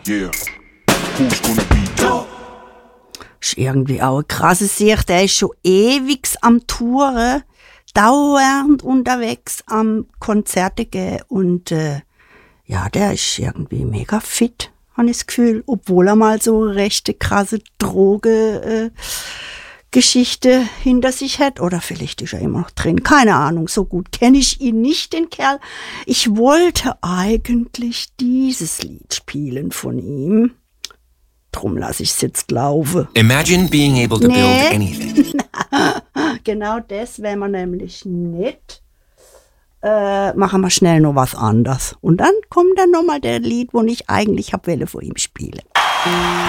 Yeah, who's gonna be top? Ist irgendwie auch eine krasse Sicht. Der ist schon ewig am Touren, dauernd unterwegs am Konzerte gehen und ja, der ist irgendwie mega fit, habe ich das Gefühl, obwohl er mal so eine rechte krasse Geschichte hinter sich hat. Oder vielleicht ist er immer noch drin. Keine Ahnung, so gut kenne ich ihn nicht, den Kerl. Ich wollte eigentlich dieses Lied spielen von ihm. Drum lasse ich es jetzt laufen. Imagine being able to build anything. Genau das wäre man nämlich nicht. Machen wir schnell noch was anderes. Und dann kommt dann nochmal der Lied, wo ich eigentlich habe von ihm spielen.